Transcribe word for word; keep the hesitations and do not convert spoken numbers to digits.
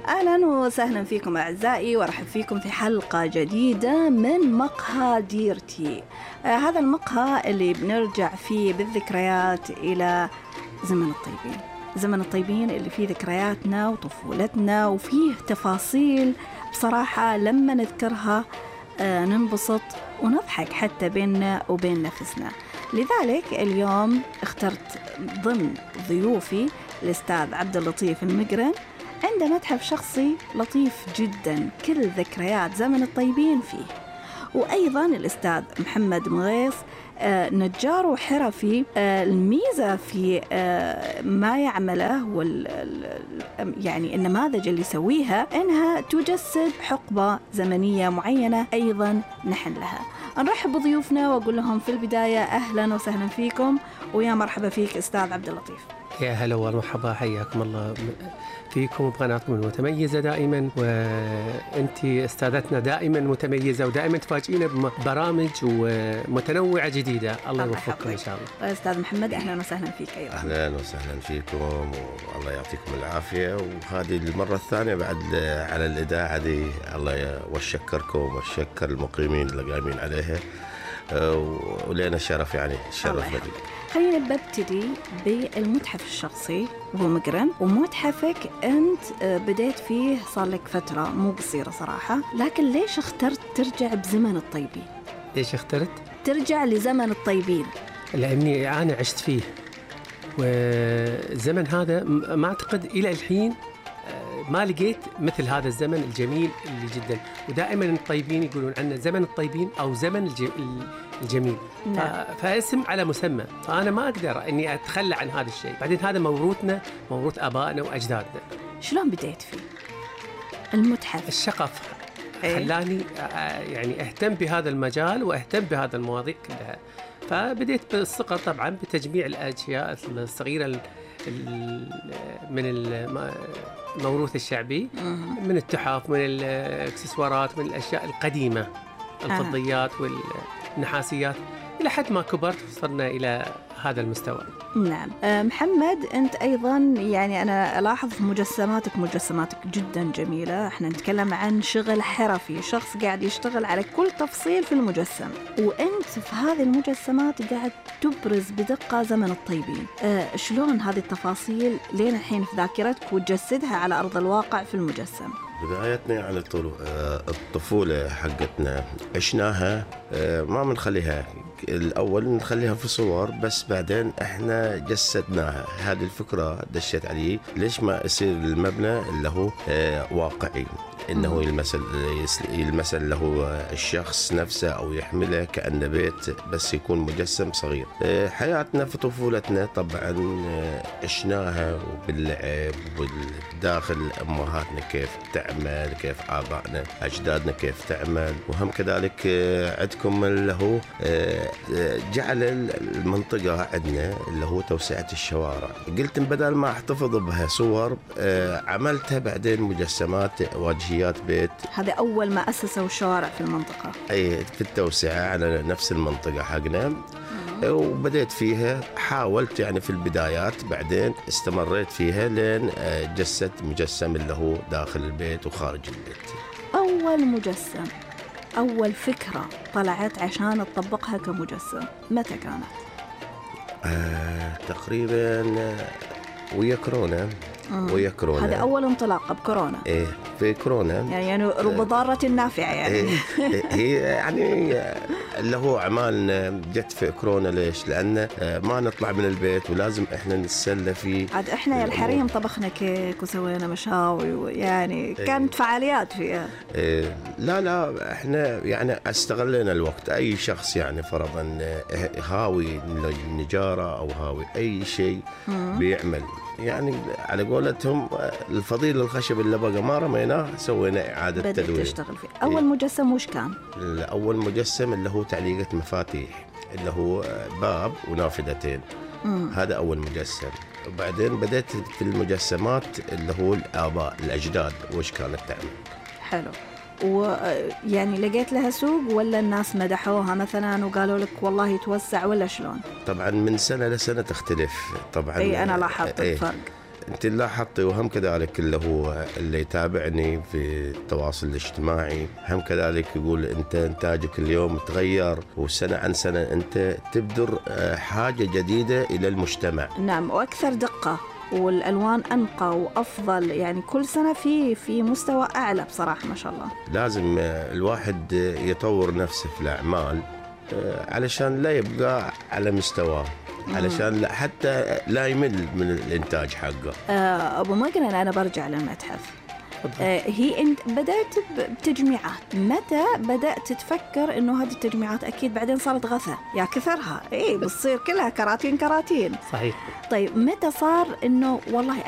أهلا وسهلا فيكم أعزائي، وأرحب فيكم في حلقة جديدة من مقهى ديرتي. آه هذا المقهى اللي بنرجع فيه بالذكريات إلى زمن الطيبين، زمن الطيبين اللي فيه ذكرياتنا وطفولتنا، وفيه تفاصيل بصراحة لما نذكرها آه ننبسط ونضحك حتى بيننا وبين نفسنا. لذلك اليوم اخترت ضمن ضيوفي الأستاذ عبد اللطيف المقرن، عنده متحف شخصي لطيف جدا كل ذكريات زمن الطيبين فيه. وأيضا الأستاذ محمد مغيث آه نجار وحرفي. آه الميزة في آه ما يعمله وال يعني النماذج اللي يسويها إنها تجسد حقبة زمنية معينة أيضا نحن لها. نرحب بضيوفنا وأقول لهم في البداية أهلا وسهلا فيكم، ويا مرحبا فيك أستاذ عبد اللطيف. يا هلا ومرحبا، حياكم الله فيكم وبقناتكم المتميزة دائما، وأنت استاذتنا دائما متميزة ودائما تفاجئينا ببرامج ومتنوعة جديدة. الله يوفقكم إن شاء الله. أستاذ محمد أهلا وسهلا فيك أيضا. أهلا وسهلا فيكم والله يعطيكم العافية، وهذه المرة الثانية بعد على الإذاعة دي. الله وشكركم وشكر المقيمين اللي قايمين عليها، ولينا شرف يعني الشرف لي. خلينا نبتدي بالمتحف الشخصي وهو مقرن، ومتحفك أنت بديت فيه صار لك فترة مو قصيرة صراحة، لكن ليش اخترت ترجع بزمن الطيبين؟ ليش اخترت؟ ترجع لزمن الطيبين لأني أنا عشت فيه، والزمن هذا ما أعتقد إلى الحين ما لقيت مثل هذا الزمن الجميل اللي جدا. ودائما الطيبين يقولون عنه زمن الطيبين أو زمن الجميل. نعم. فاسم على مسمى، فأنا ما أقدر أني أتخلى عن هذا الشيء. بعدين هذا موروثنا، موروث آبائنا وأجدادنا. شلون بديت فيه المتحف؟ الشغف خلاني يعني أهتم بهذا المجال وأهتم بهذا المواضيع كلها. فبديت بالصغر طبعا بتجميع الأشياء الصغيرة من الموروث الشعبي، من التحف، من الإكسسوارات، من الأشياء القديمة، الفضيات والنحاسيات، إلى حد ما كبرت وصلنا إلى هذا المستوى. نعم. محمد أنت أيضا يعني أنا ألاحظ في مجسماتك مجسماتك جدا جميلة. احنا نتكلم عن شغل حرفي، شخص قاعد يشتغل على كل تفصيل في المجسم، وأنت في هذه المجسمات قاعد تبرز بدقة زمن الطيبين. أه شلون هذه التفاصيل لين الحين في ذاكرتك وتجسدها على أرض الواقع في المجسم؟ بدايتنا يعني الطفولة حقتنا عشناها، ما بنخليها الأول نخليها في صور بس، بعدين احنا جسدناها. هذه الفكرة دشت علي، ليش ما يصير المبنى اللي هو واقعي، إنه يلمس يلمس له الشخص نفسه أو يحمله كأنه بيت، بس يكون مجسم صغير. حياتنا في طفولتنا طبعا عشناها وباللعب والداخل، أمهاتنا كيف تعمل، كيف آبائنا أجدادنا كيف تعمل. وهم كذلك عندكم اللي هو جعل المنطقة عندنا اللي هو توسعة الشوارع. قلت بدل ما احتفظ بها صور عملتها بعدين مجسمات واجهيات بيت. هذا أول ما أسسوا الشوارع في المنطقة، أي في التوسعة على نفس المنطقة حقنا. وبدأت فيها، حاولت يعني في البدايات، بعدين استمريت فيها لين جسد مجسم اللي هو داخل البيت وخارج البيت. أول مجسم، أول فكرة طلعت عشان تطبقها كمجسم متى كانت؟ آه، تقريبا ويا كورونا. ويا كورونا هذا أول انطلاقة بكورونا. إيه في كورونا يعني, يعني رب ضارة نافعة يعني. إيه هي يعني اللي هو أعمال جت في كورونا. ليش؟ لأن ما نطلع من البيت ولازم إحنا نتسلى فيه. عاد إحنا يا الحريم طبخنا كيك وسوينا مشاوي، ويعني كانت إيه فعاليات فيها. إيه لا لا إحنا يعني استغلينا الوقت. أي شخص يعني فرضا هاوي النجارة أو هاوي أي شيء بيعمل، يعني على قولتهم الفضيل الخشب اللي بقى ما رميناه سوينا إعادة تدوير. بدأت تشتغل فيه. أول إيه؟ مجسم وش كان؟ أول مجسم اللي هو تعليقة مفاتيح، اللي هو باب ونافذتين. مم. هذا أول مجسم. وبعدين بدأت في المجسمات اللي هو الآباء الأجداد وش كانت تعمل. حلو. ويعني لقيت لها سوق ولا الناس مدحوها مثلا وقالوا لك والله توسع، ولا شلون؟ طبعا من سنة لسنة تختلف طبعا. اي انا لاحظت الفرق. أنت لاحظتي وهم كذلك اللي هو اللي يتابعني في التواصل الاجتماعي هم كذلك يقول أنت إنتاجك اليوم تغير، وسنة عن سنة أنت تبدر حاجة جديدة إلى المجتمع. نعم، وأكثر دقة، والألوان أنقى وأفضل، يعني كل سنة في في مستوى أعلى بصراحة ما شاء الله. لازم الواحد يطور نفسه في الأعمال علشان لا يبقى على مستواه، علشان لا حتى لا يمل من الإنتاج حقه. آه أبو مقرن، أنا برجع للمتحف. آه هي أنت بدأت بتجميعات، متى بدأت تفكر إنه هذه التجميعات أكيد بعدين صارت غثة يا كثرها، إيه بتصير كلها كراتين كراتين. صحيح. طيب متى صار إنه والله